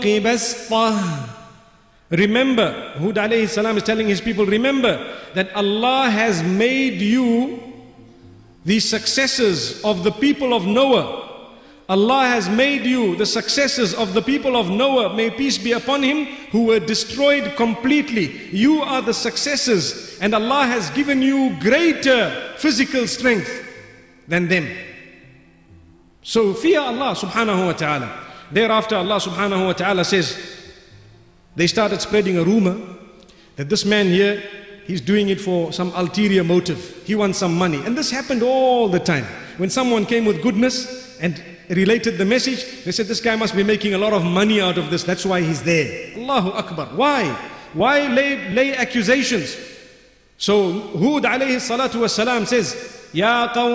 بسطة. Remember, Hud alayhi salam is telling his people, remember that Allah has made you the successors of the people of Noah. Allah has made you the successors of the people of Noah, may peace be upon him, who were destroyed completely. You are the successors, and Allah has given you greater physical strength than them. So fear Allah subhanahu wa ta'ala. Thereafter Allah subhanahu wa ta'ala says, they started spreading a rumor that this man here, he's doing it for some ulterior motive. He wants some money. And this happened all the time. When someone came with goodness and related the message, they said, this guy must be making a lot of money out of this. That's why he's there. Allahu Akbar. Why? Why lay accusations? So Hud alayhi salatu was salam says, Ya qawm